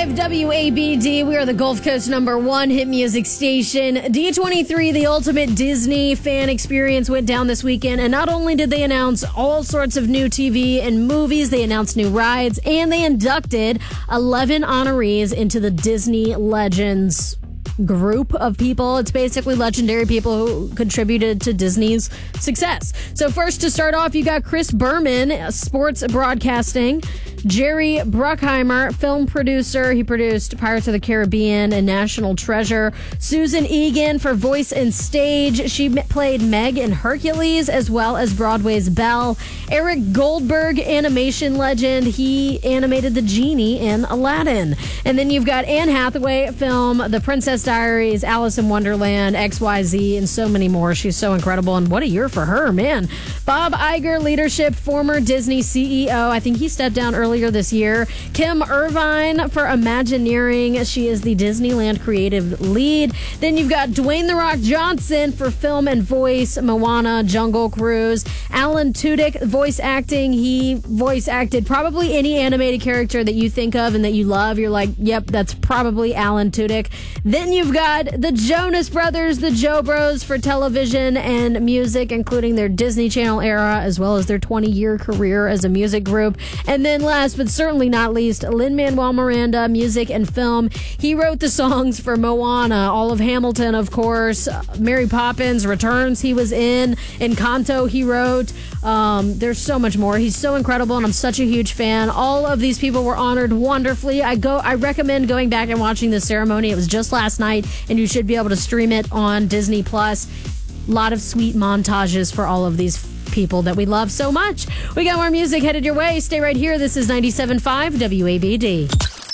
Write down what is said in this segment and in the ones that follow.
97.5 WABD. We are the Gulf Coast #1 hit music station. D23, the ultimate Disney fan experience, went down this weekend. And not only did they announce all sorts of new TV and movies, they announced new rides, and they inducted 11 honorees into the Disney Legends group of people. It's basically legendary people who contributed to Disney's success. So first, to start off, you got Chris Berman, sports broadcasting. Jerry Bruckheimer, film producer. He produced Pirates of the Caribbean and National Treasure. Susan Egan for voice and stage. She played Meg in Hercules as well as Broadway's Belle. Eric Goldberg, animation legend. He animated the genie in Aladdin. And then you've got Anne Hathaway, film The Princess Diaries, Alice in Wonderland, XYZ, and so many more. She's so incredible, and what a year for her, man. Bob Iger, leadership, former Disney CEO. I think he stepped down earlier this year. Kim Irvine for Imagineering. She is the Disneyland creative lead. Then you've got Dwayne "The Rock" Johnson for film and voice, Moana, Jungle Cruise. Alan Tudyk, voice acting. He voice acted probably any animated character that you think of and that you love. You're like, yep, that's probably Alan Tudyk. Then you've got the Jonas Brothers, the Joe Bros, for television and music, including their Disney Channel era, as well as their 20-year career as a music group. And then last but certainly not least, Lin-Manuel Miranda, music and film. He wrote the songs for Moana, all of Hamilton, of course, Mary Poppins Returns he was in, Encanto he wrote. There's so much more. He's so incredible, and I'm such a huge fan. All of these people were honored wonderfully. I recommend going back and watching the ceremony. It was just last night, and you should be able to stream it on Disney+. A lot of sweet montages for all of these people that we love so much. We got more music headed your way. Stay right here. This is 97.5 WABD.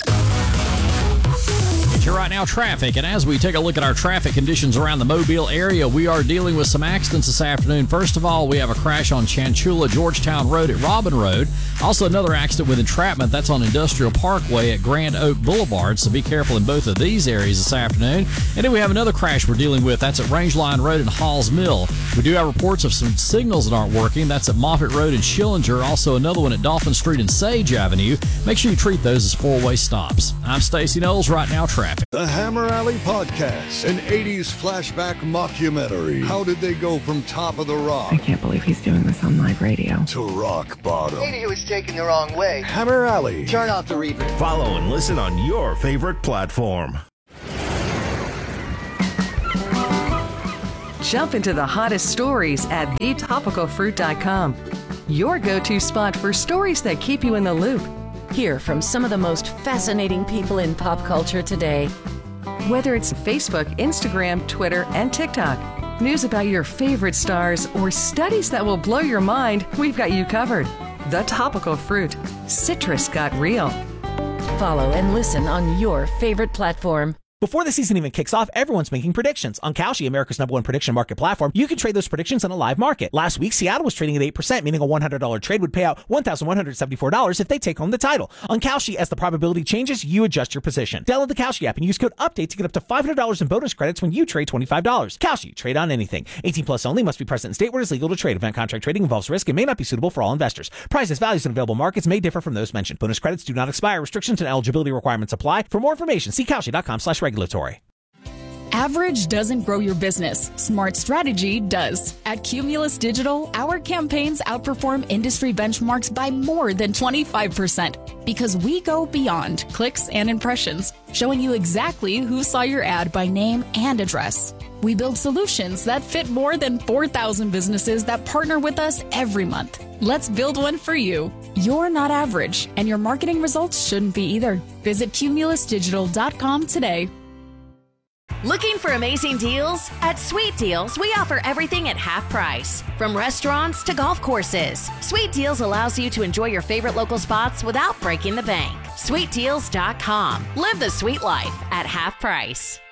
Right now, traffic. And as we take a look at our traffic conditions around the Mobile area, we are dealing with some accidents this afternoon. First of all, we have a crash on Chanchula Georgetown Road at Robin Road. Also, another accident with entrapment. That's on Industrial Parkway at Grand Oak Boulevard. So be careful in both of these areas this afternoon. And then we have another crash we're dealing with. That's at Rangeline Road and Halls Mill. We do have reports of some signals that aren't working. That's at Moffett Road and Schillinger. Also, another one at Dolphin Street and Sage Avenue. Make sure you treat those as four-way stops. I'm Stacey Knowles. Right now, traffic. The Hammer Alley Podcast, an 80s flashback mockumentary. How did they go from top of the rock? I can't believe he's doing this on live radio. To rock bottom. Maybe he was taken the wrong way. Hammer Alley. Turn off the reverb. Follow and listen on your favorite platform. Jump into the hottest stories at thetopicalfruit.com. Your go-to spot for stories that keep you in the loop. Hear from some of the most fascinating people in pop culture today. Whether it's Facebook, Instagram, Twitter, and TikTok, news about your favorite stars, or studies that will blow your mind, we've got you covered. The Topical Fruit. Citrus got real. Follow and listen on your favorite platform. Before the season even kicks off, everyone's making predictions. On Kalshi, America's #1 prediction market platform, you can trade those predictions on a live market. Last week, Seattle was trading at 8%, meaning a $100 trade would pay out $1,174 if they take home the title. On Kalshi, as the probability changes, you adjust your position. Download the Kalshi app and use code UPDATE to get up to $500 in bonus credits when you trade $25. Kalshi, trade on anything. 18 plus only, must be present in state where it is legal to trade. Event contract trading involves risk and may not be suitable for all investors. Prices, values, and available markets may differ from those mentioned. Bonus credits do not expire. Restrictions and eligibility requirements apply. For more information, see Kalshi.com/regulatory. Average doesn't grow your business. Smart strategy does. At Cumulus Digital, our campaigns outperform industry benchmarks by more than 25% because we go beyond clicks and impressions, showing you exactly who saw your ad by name and address. We build solutions that fit more than 4,000 businesses that partner with us every month. Let's build one for you. You're not average, and your marketing results shouldn't be either. Visit cumulusdigital.com today. Looking for amazing deals? At Sweet Deals, we offer everything at half price. From restaurants to golf courses, Sweet Deals allows you to enjoy your favorite local spots without breaking the bank. SweetDeals.com. Live the sweet life at half price.